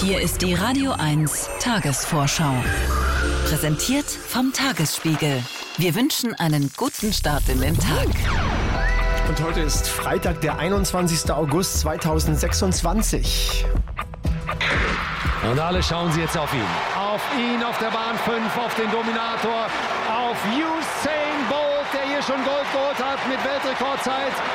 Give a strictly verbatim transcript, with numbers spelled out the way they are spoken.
Hier ist die Radio eins Tagesvorschau. Präsentiert vom Tagesspiegel. Wir wünschen einen guten Start in den Tag. Und heute ist Freitag, der einundzwanzigster August zweitausendsechsundzwanzig. Und alle schauen sie jetzt auf ihn. Auf ihn auf der Bahn fünf, auf den Dominator, auf Usain Bolt, der hier schon Gold geholt hat mit Weltrekordzeit.